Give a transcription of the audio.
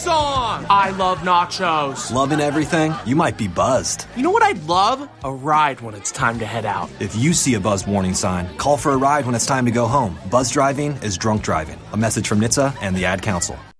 song! I love nachos. Loving everything? You might be buzzed. You know what I'd love? A ride when it's time to head out. If you see a buzzed warning sign, call for a ride when it's time to go home. Buzz driving is drunk driving. A message from NHTSA and the Ad Council.